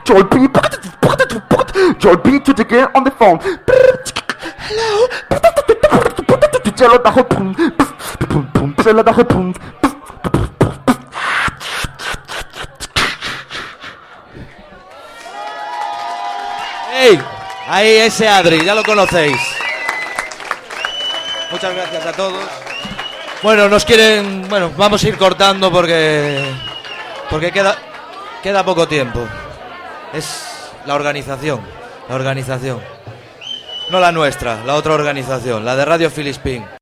Joel B to the girl on the phone. Hello. ¡Ey! Ahí ese Adri, ya lo conocéis. Muchas gracias a todos. Bueno, vamos a ir cortando porque queda poco tiempo. Es la organización. No la nuestra, la otra organización, la de Radio Filispín.